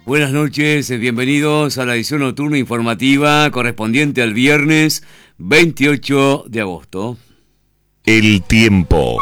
Buenas noches, bienvenidos a la edición nocturna informativa correspondiente al viernes 28 de agosto. El tiempo.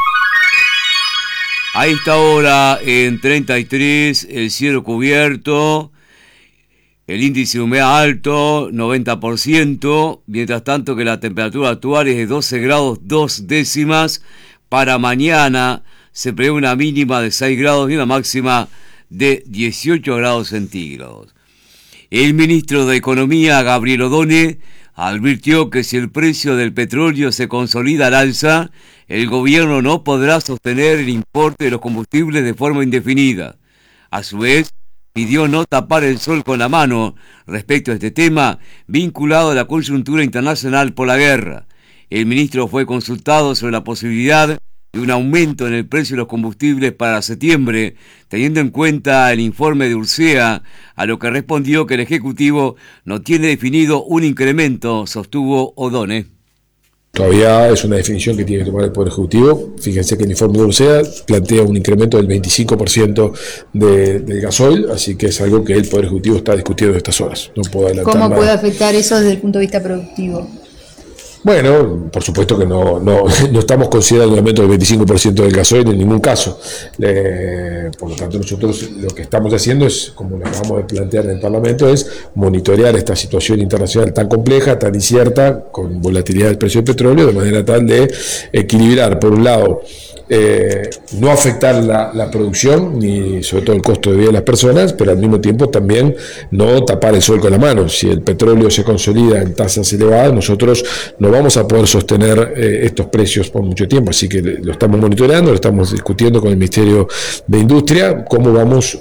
A esta hora en 33, el cielo cubierto, el índice de humedad alto, 90%, mientras tanto que la temperatura actual es de 12 grados 2 décimas. Para mañana se prevé una mínima de 6 grados y una máxima de 18 grados centígrados. El ministro de Economía, Gabriel Odone, advirtió que si el precio del petróleo se consolida al alza, el gobierno no podrá sostener el importe de los combustibles de forma indefinida. A su vez, pidió no tapar el sol con la mano respecto a este tema vinculado a la coyuntura internacional por la guerra. El ministro fue consultado sobre la posibilidad de un aumento en el precio de los combustibles para septiembre, teniendo en cuenta el informe de Ursea, a lo que respondió que el Ejecutivo no tiene definido un incremento, sostuvo Odone. Todavía es una definición que tiene que tomar el Poder Ejecutivo. Fíjense que el informe de Ursea plantea un incremento del 25% del gasoil, así que es algo que el Poder Ejecutivo está discutiendo en estas horas. No puedo adelantar ¿Cómo nada. puede afectar eso desde el punto de vista productivo? Bueno, por supuesto que no estamos considerando el aumento del 25% del gasoil en ningún caso. Por lo tanto, nosotros lo que estamos haciendo es, como lo acabamos de plantear en el Parlamento, es monitorear esta situación internacional tan compleja, tan incierta, con volatilidad del precio del petróleo, de manera tal de equilibrar, por un lado, no afectar la producción ni sobre todo el costo de vida de las personas, pero al mismo tiempo también no tapar el sol con la mano. Si el petróleo se consolida en tasas elevadas, nosotros no vamos a poder sostener estos precios por mucho tiempo, así que lo estamos monitoreando, lo estamos discutiendo con el Ministerio de Industria, cómo vamos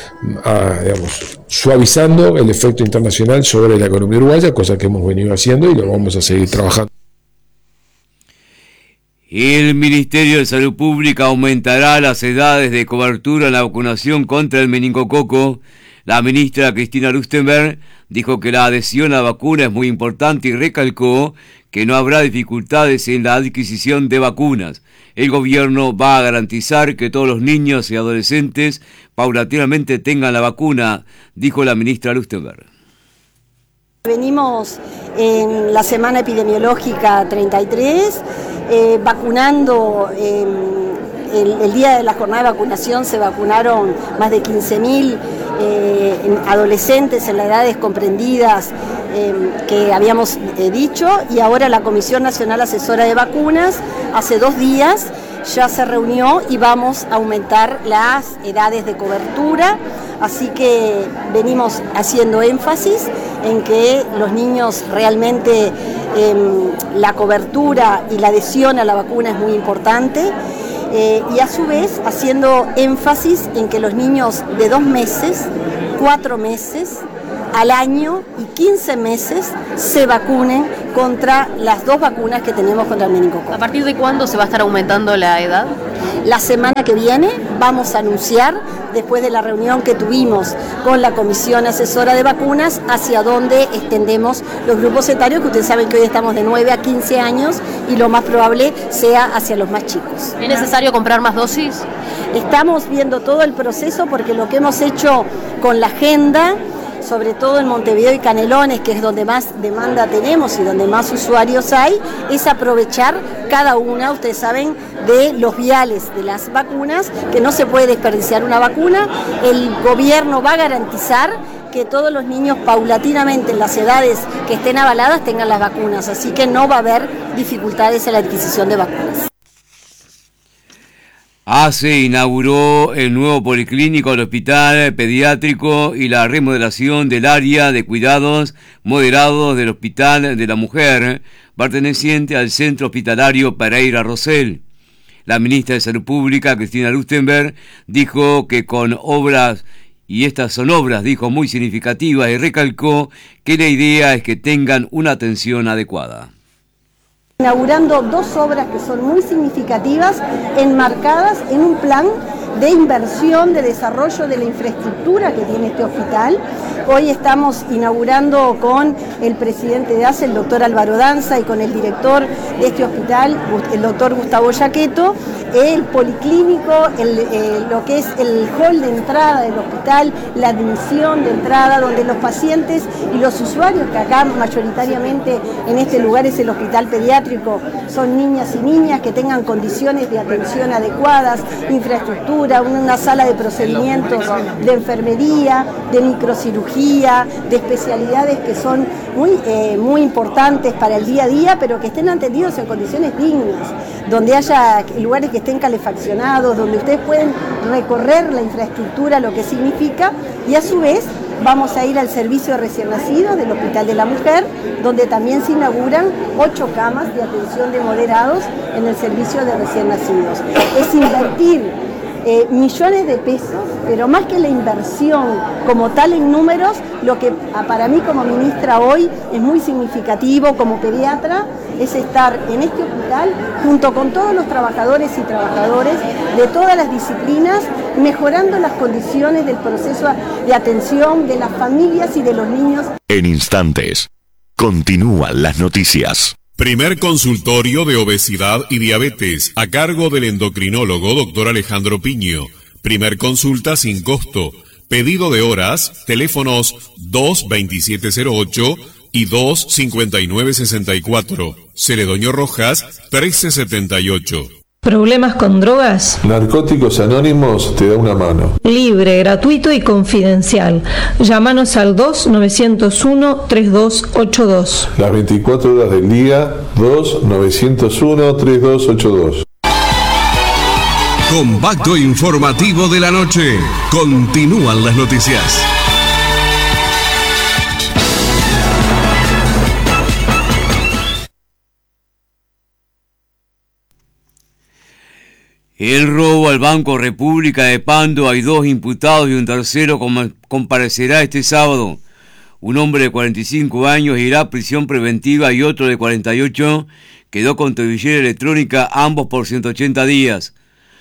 suavizando el efecto internacional sobre la economía uruguaya, cosa que hemos venido haciendo y lo vamos a seguir trabajando. El Ministerio de Salud Pública aumentará las edades de cobertura en la vacunación contra el meningococo. La ministra Cristina Lustenberg dijo que la adhesión a la vacuna es muy importante y recalcó que no habrá dificultades en la adquisición de vacunas. El gobierno va a garantizar que todos los niños y adolescentes paulatinamente tengan la vacuna, dijo la ministra Lustenberg. Venimos en la semana epidemiológica 33, vacunando, el día de la jornada de vacunación se vacunaron más de 15.000 adolescentes en las edades comprendidas que habíamos dicho, y ahora la Comisión Nacional Asesora de Vacunas hace 2 días ya se reunió y vamos a aumentar las edades de cobertura, así que venimos haciendo énfasis en que los niños realmente la cobertura y la adhesión a la vacuna es muy importante, y a su vez haciendo énfasis en que los niños de 2 meses, 4 meses, al año y 15 meses se vacunen contra las 2 vacunas que tenemos contra el meningococo. ¿A partir de cuándo se va a estar aumentando la edad? La semana que viene vamos a anunciar, después de la reunión que tuvimos con la Comisión Asesora de Vacunas, hacia dónde extendemos los grupos etarios, que ustedes saben que hoy estamos de 9 a 15 años y lo más probable sea hacia los más chicos. ¿Es necesario comprar más dosis? Estamos viendo todo el proceso, porque lo que hemos hecho con la agenda, sobre todo en Montevideo y Canelones, que es donde más demanda tenemos y donde más usuarios hay, es aprovechar cada una, ustedes saben, de los viales de las vacunas, que no se puede desperdiciar una vacuna. El gobierno va a garantizar que todos los niños paulatinamente en las edades que estén avaladas tengan las vacunas, así que no va a haber dificultades en la adquisición de vacunas. ACE inauguró el nuevo policlínico del hospital pediátrico y la remodelación del área de cuidados moderados del Hospital de la Mujer, perteneciente al Centro Hospitalario Pereira Rosell. La ministra de Salud Pública, Cristina Lustenberg, dijo que con obras, y estas son obras, dijo, muy significativas, y recalcó que la idea es que tengan una atención adecuada. Inaugurando 2 obras que son muy significativas, enmarcadas en un plan de inversión, de desarrollo de la infraestructura que tiene este hospital. Hoy estamos inaugurando con el presidente de ACE, el doctor Álvaro Danza, y con el director de este hospital, el doctor Gustavo Yaqueto, el policlínico, lo que es el hall de entrada del hospital, la admisión de entrada, donde los pacientes y los usuarios, que acá mayoritariamente en este lugar es el hospital pediátrico, son niñas y niñas que tengan condiciones de atención adecuadas, infraestructura, una sala de procedimientos de enfermería, de microcirugía, de especialidades que son muy importantes para el día a día, pero que estén atendidos en condiciones dignas, donde haya lugares que estén calefaccionados, donde ustedes pueden recorrer la infraestructura, lo que significa, y a su vez vamos a ir al servicio de recién nacidos del Hospital de la Mujer, donde también se inauguran 8 camas de atención de moderados en el servicio de recién nacidos. Es invertir millones de pesos, pero más que la inversión como tal en números, lo que para mí como ministra hoy es muy significativo como pediatra, es estar en este hospital junto con todos los trabajadores y trabajadoras de todas las disciplinas, mejorando las condiciones del proceso de atención de las familias y de los niños. En instantes, continúan las noticias. Primer consultorio de obesidad y diabetes a cargo del endocrinólogo Dr. Alejandro Piño. Primer consulta sin costo. Pedido de horas, teléfonos 22708 y 25964. Celedonio Rojas 1378. ¿Problemas con drogas? Narcóticos Anónimos te da una mano. Libre, gratuito y confidencial. Llámanos al 2-901-3282. Las 24 horas del día, 2-901-3282. Compacto informativo de la noche. Continúan las noticias. El robo al Banco República de Pando, hay 2 imputados y un tercero comparecerá este sábado. Un hombre de 45 años irá a prisión preventiva y otro de 48 quedó con tobillera electrónica, ambos por 180 días.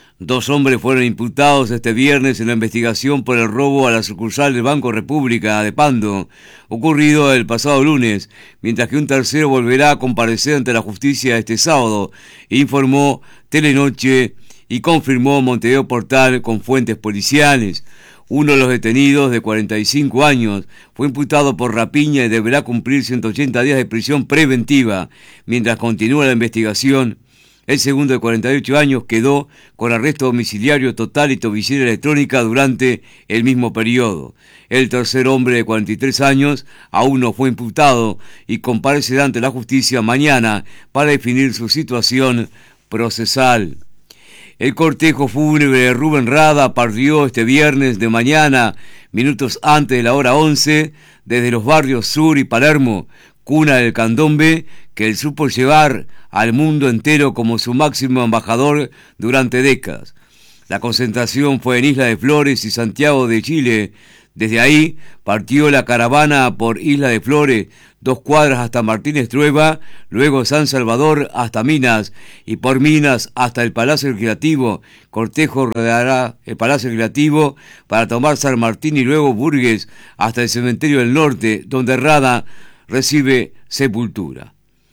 2 hombres fueron imputados este viernes en la investigación por el robo a la sucursal del Banco República de Pando, ocurrido el pasado lunes, mientras que un tercero volverá a comparecer ante la justicia este sábado, informó Telenoche y confirmó Montevideo Portal con fuentes policiales. Uno de los detenidos, de 45 años, fue imputado por rapiña y deberá cumplir 180 días de prisión preventiva. Mientras continúa la investigación, el segundo, de 48 años, quedó con arresto domiciliario total y tobillera electrónica durante el mismo periodo. El tercer hombre, de 43 años, aún no fue imputado y comparecerá ante la justicia mañana para definir su situación procesal. El cortejo fúnebre de Rubén Rada partió este viernes de mañana, minutos antes de la hora 11, desde los barrios Sur y Palermo, cuna del candombe que él supo llevar al mundo entero como su máximo embajador durante décadas. La concentración fue en Isla de Flores y Santiago de Chile. Desde ahí partió la caravana por Isla de Flores, 2 cuadras hasta Martínez Trueba, luego San Salvador hasta Minas y por Minas hasta el Palacio Legislativo. Cortejo rodeará el Palacio Legislativo para tomar San Martín y luego Burgues hasta el Cementerio del Norte, donde Rada recibe sepultura.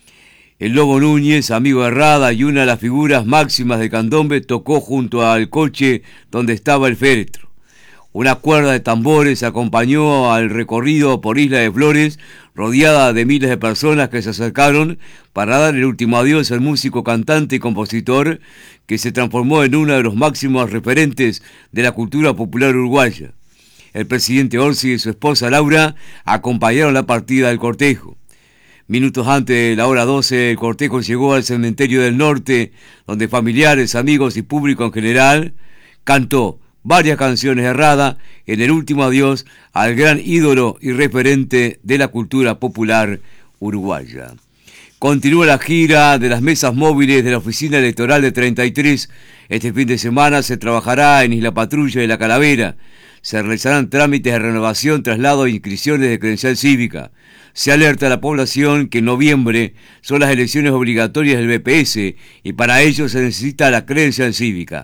El Lobo Núñez, amigo de Rada y una de las figuras máximas de candombe, tocó junto al coche donde estaba el féretro. Una cuerda de tambores acompañó al recorrido por Isla de Flores, rodeada de miles de personas que se acercaron para dar el último adiós al músico, cantante y compositor que se transformó en uno de los máximos referentes de la cultura popular uruguaya. El presidente Orsi y su esposa Laura acompañaron la partida del cortejo. Minutos antes de la hora 12, el cortejo llegó al Cementerio del Norte, donde familiares, amigos y público en general cantó varias canciones de Rada en el último adiós al gran ídolo y referente de la cultura popular uruguaya. Continúa la gira de las mesas móviles de la Oficina Electoral de 33. Este fin de semana se trabajará en Isla Patrulla y La Calavera. Se realizarán trámites de renovación, traslado e inscripciones de credencial cívica. Se alerta a la población que en noviembre son las elecciones obligatorias del BPS y para ello se necesita la credencial cívica.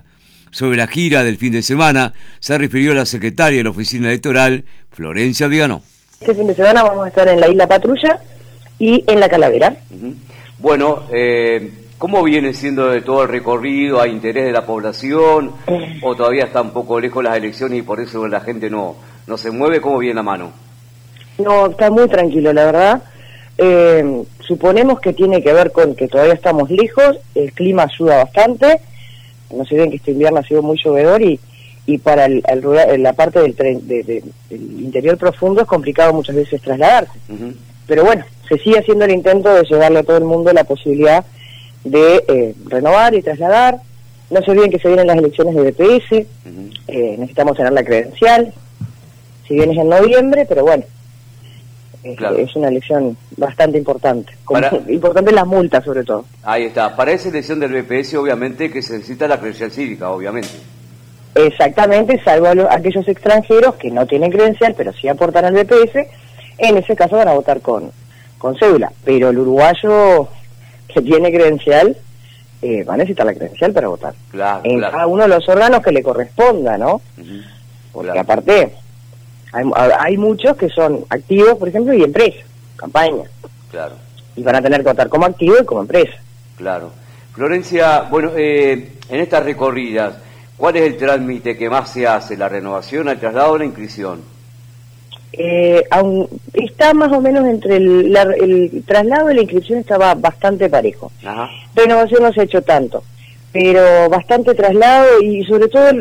Sobre la gira del fin de semana se refirió la secretaria de la Oficina Electoral, Florencia Viganó. Este fin de semana vamos a estar en la Isla Patrulla y en la Calavera. Bueno, ¿cómo viene siendo de todo el recorrido? ¿Hay interés de la población? ¿O todavía está un poco lejos las elecciones y por eso la gente no se mueve? ¿Cómo viene la mano? No, está muy tranquilo, la verdad. Suponemos que tiene que ver con que todavía estamos lejos, el clima ayuda bastante. No se ven que este invierno ha sido muy llovedor y para la parte del interior profundo es complicado muchas veces trasladarse. Pero bueno, se sigue haciendo el intento de llevarle a todo el mundo la posibilidad de renovar y trasladar. No se olviden que se vienen las elecciones de BPS, necesitamos tener la credencial, si bien es en noviembre, pero bueno, claro, es una elección bastante importante, importante las multas sobre todo. Ahí está, para esa elección del BPS obviamente que se necesita la credencial cívica, obviamente. Exactamente, salvo aquellos extranjeros que no tienen credencial, pero sí aportan al BPS, en ese caso van a votar con cédula, pero el uruguayo que tiene credencial va a necesitar la credencial para votar. Claro, en cada uno de los órganos que le corresponda, ¿no? Porque aparte hay muchos que son activos, por ejemplo, y empresas, campaña. Claro. Y van a tener que votar como activo y como empresa. Claro. Florencia, bueno, en estas recorridas, ¿cuál es el trámite que más se hace? ¿La renovación, el traslado o la inscripción? Está más o menos entre el traslado y la inscripción estaba bastante parejo. Ajá. Renovación no se ha hecho tanto, pero bastante traslado y sobre todo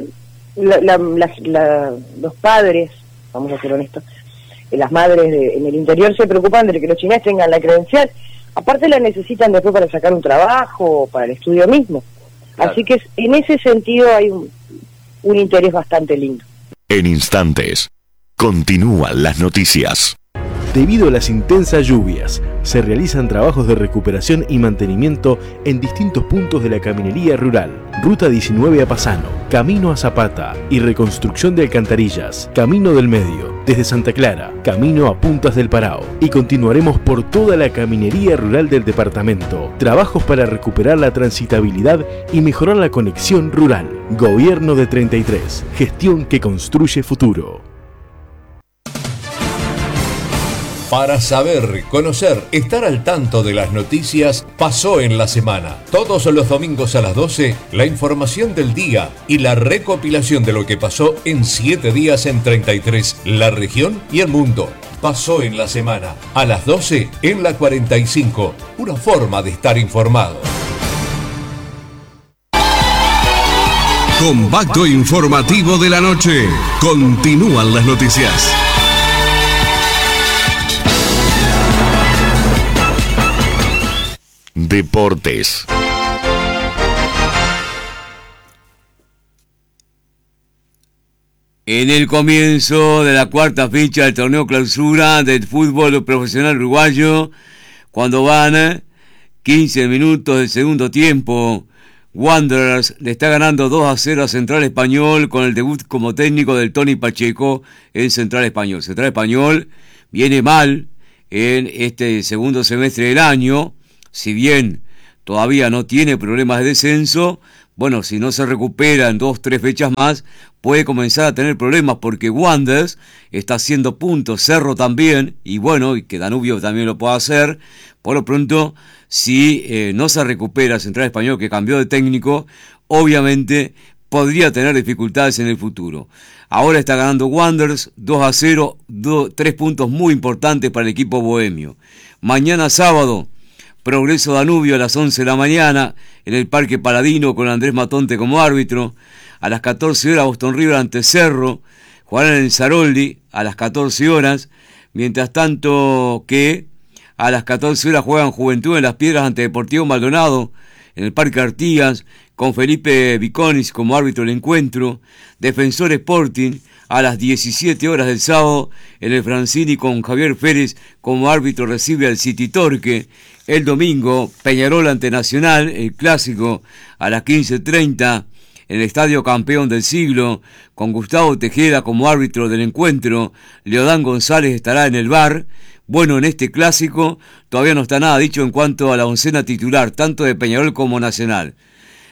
los padres, vamos a ser honestos, las madres en el interior se preocupan de que los chineses tengan la credencial, aparte la necesitan después para sacar un trabajo o para el estudio mismo. Claro. Así que en ese sentido hay un interés bastante lindo. En instantes, continúan las noticias. Debido a las intensas lluvias, se realizan trabajos de recuperación y mantenimiento en distintos puntos de la caminería rural. Ruta 19 a Pasano, Camino a Zapata y reconstrucción de alcantarillas, Camino del Medio, desde Santa Clara, Camino a Puntas del Parao. Y continuaremos por toda la caminería rural del departamento. Trabajos para recuperar la transitabilidad y mejorar la conexión rural. Gobierno de 33, gestión que construye futuro. Para saber, conocer, estar al tanto de las noticias, pasó en la semana. Todos los domingos a las 12, la información del día y la recopilación de lo que pasó en 7 días en 33, la región y el mundo. Pasó en la semana, a las 12 en la 45, una forma de estar informado. Compacto informativo de la noche. Continúan las noticias. Deportes. En el comienzo de la cuarta fecha del torneo clausura del fútbol profesional uruguayo, cuando van 15 minutos del segundo tiempo, Wanderers le está ganando 2-0 a Central Español con el debut como técnico del Tony Pacheco en Central Español. Central Español viene mal en este segundo semestre del año. Si bien todavía no tiene problemas de descenso, bueno, si no se recupera en 2-3 fechas más, puede comenzar a tener problemas porque Wanderers está haciendo puntos, Cerro también, y bueno, y que Danubio también lo puede hacer. Por lo pronto, si no se recupera Central Español, que cambió de técnico, obviamente podría tener dificultades en el futuro. Ahora está ganando Wanderers 2-0, 3 puntos muy importantes para el equipo bohemio. Mañana sábado, Progreso Danubio a las 11 de la mañana en el Parque Paladino con Andrés Matonte como árbitro. A las 14 horas Boston River ante Cerro, jugarán en el Saroldi a las 14 horas. Mientras tanto que a las 14 horas juegan Juventud en Las Piedras ante Deportivo Maldonado en el Parque Artigas con Felipe Viconis como árbitro del encuentro. Defensor Sporting a las 17 horas del sábado en el Francini con Javier Férez como árbitro recibe al City Torque. El domingo, Peñarol ante Nacional, el clásico, a las 15:30 en el Estadio Campeón del Siglo, con Gustavo Tejeda como árbitro del encuentro. Leodán González estará en el VAR. Bueno, en este clásico todavía no está nada dicho en cuanto a la oncena titular, tanto de Peñarol como Nacional.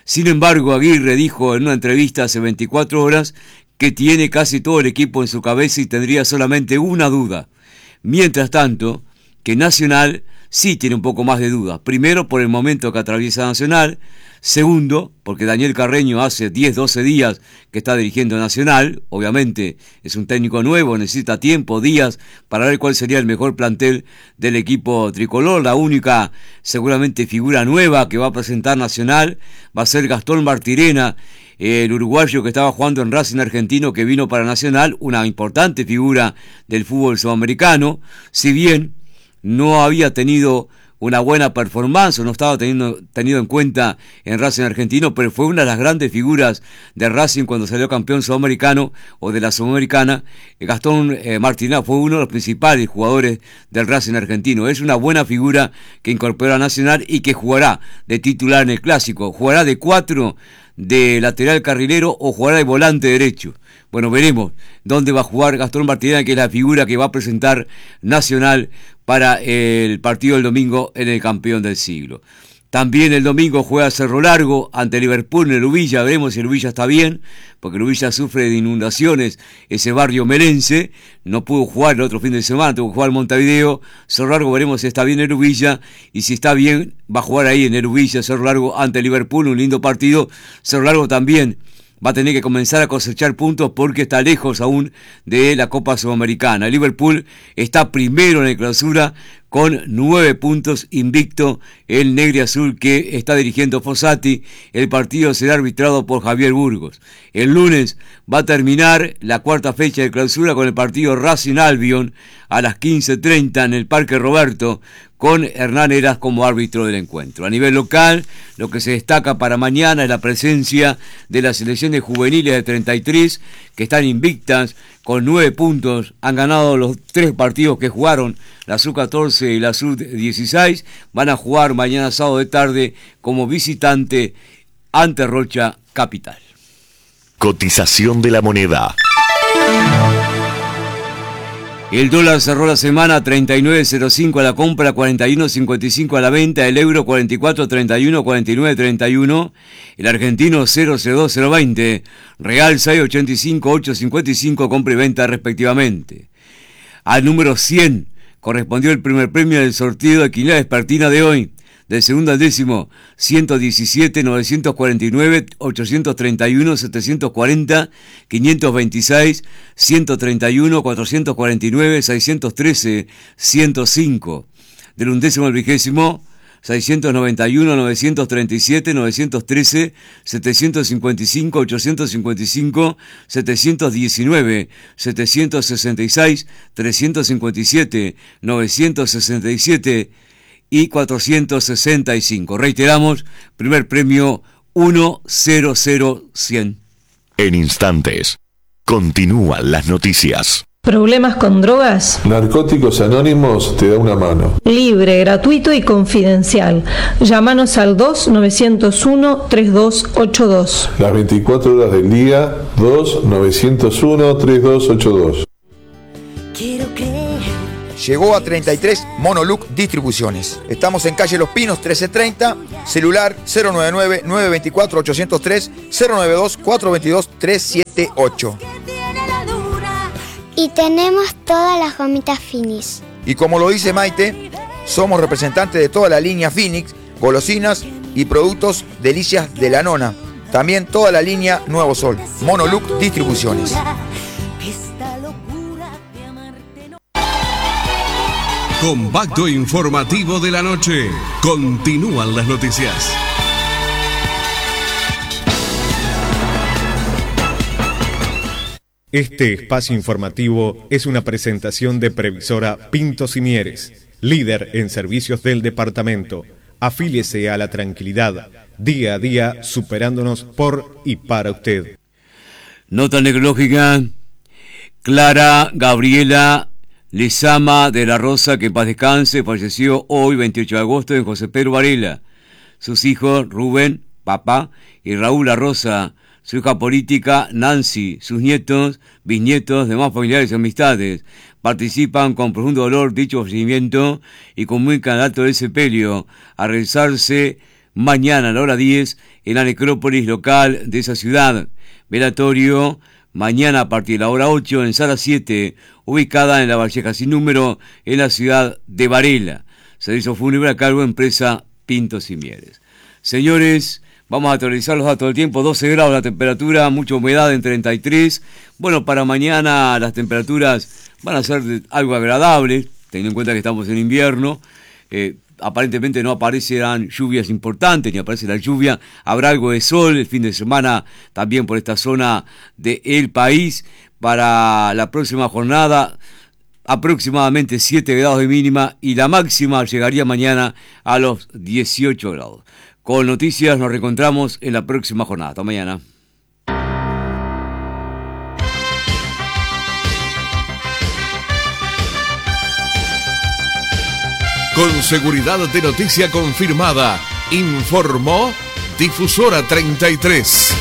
Sin embargo, Aguirre dijo en una entrevista hace 24 horas que tiene casi todo el equipo en su cabeza y tendría solamente una duda. Mientras tanto, que Nacional sí tiene un poco más de dudas. Primero, por el momento que atraviesa Nacional. Segundo, porque Daniel Carreño hace 10-12 días que está dirigiendo Nacional. Obviamente es un técnico nuevo, necesita tiempo, días, para ver cuál sería el mejor plantel del equipo tricolor. La única, seguramente, figura nueva que va a presentar Nacional va a ser Gastón Martirena, el uruguayo que estaba jugando en Racing Argentino, que vino para Nacional, una importante figura del fútbol sudamericano. Si bien no había tenido una buena performance, no estaba tenido en cuenta en Racing Argentino, pero fue una de las grandes figuras de Racing cuando salió campeón sudamericano o de la Sudamericana. Gastón Martirena fue uno de los principales jugadores del Racing Argentino. Es una buena figura que incorporó a Nacional y que jugará de titular en el Clásico. Jugará de 4 de lateral carrilero o jugará de volante derecho. Bueno, veremos dónde va a jugar Gastón Martirena, que es la figura que va a presentar Nacional para el partido del domingo en el campeón del siglo. También el domingo juega Cerro Largo ante Liverpool en el Ubilla. Veremos si el Ubilla está bien, porque el Ubilla sufre de inundaciones, ese barrio melense. No pudo jugar el otro fin de semana, tuvo que jugar en Montevideo. Cerro Largo, veremos si está bien el Ubilla, y si está bien, va a jugar ahí en el Ubilla, Cerro Largo ante Liverpool, un lindo partido. Cerro Largo también va a tener que comenzar a cosechar puntos porque está lejos aún de la Copa Sudamericana. El Liverpool está primero en la clausura con 9 puntos, invicto el negro y azul que está dirigiendo Fossati. El partido será arbitrado por Javier Burgos. El lunes va a terminar la cuarta fecha de clausura con el partido Racing Albion a las 15:30 en el Parque Roberto, con Hernán Heras como árbitro del encuentro. A nivel local, lo que se destaca para mañana es la presencia de las selecciones juveniles de 33, que están invictas con 9 puntos. Han ganado los 3 partidos que jugaron, la Sub-14 y la Sub-16. Van a jugar mañana sábado de tarde como visitante ante Rocha Capital. Cotización de la moneda. El dólar cerró la semana a 39.05 a la compra, 41.55 a la venta, el euro 44.31, 49.31, el argentino 0.0220, real 6.85, 8.55, compra y venta respectivamente. Al número 100 correspondió el primer premio del sorteo de Quiniela Vespertina de hoy. Del segundo al décimo, 117, 949, 831, 740, 526, 131, 449, 613, 105. Del undécimo al vigésimo, 691, 937, 913, 755, 855, 719, 766, 357, 967 y 465. Reiteramos, primer premio 100-100. En instantes, continúan las noticias. ¿Problemas con drogas? Narcóticos Anónimos te da una mano. Libre, gratuito y confidencial. Llámanos al 2-901-3282. Las 24 horas del día, 2-901-3282. Quiero creer. Llegó a 33 Monoluc Distribuciones. Estamos en calle Los Pinos 1330, celular 099-924-803, 092-422-378. Y tenemos todas las gomitas Finis. Y como lo dice Maite, somos representantes de toda la línea Phoenix, golosinas y productos Delicias de la Nona. También toda la línea Nuevo Sol. Monoluc Distribuciones. Compacto informativo de la noche. Continúan las noticias. Este espacio informativo es una presentación de Previsora Pintos y Mieres, líder en servicios del departamento. Afíliese a la tranquilidad, día a día superándonos por y para usted. Nota necrológica. Clara Gabriela Lezama de la Rosa, que en paz descanse, falleció hoy 28 de agosto en José Pedro Varela. Sus hijos Rubén, papá, y Raúl La Rosa, su hija política Nancy, sus nietos, bisnietos, demás familiares y amistades. Participan con profundo dolor dicho fallecimiento y comunican al acto del sepelio a realizarse mañana a la hora 10 en la necrópolis local de esa ciudad. Velatorio mañana a partir de la hora 8 en sala 7, ubicada en la Valleja sin número, en la ciudad de Varela. Servicio fúnebre a cargo de empresa Pintos y Mieres. Señores, vamos a actualizar los datos del tiempo. 12 grados la temperatura, mucha humedad en 33. Bueno, para mañana las temperaturas van a ser algo agradables, teniendo en cuenta que estamos en invierno. Aparentemente no aparecerán lluvias importantes, ni aparece la lluvia. Habrá algo de sol el fin de semana también por esta zona del país. Para la próxima jornada, aproximadamente 7 grados de mínima y la máxima llegaría mañana a los 18 grados. Con noticias nos reencontramos en la próxima jornada. Hasta mañana. Con seguridad de noticia confirmada, informó Difusora 33.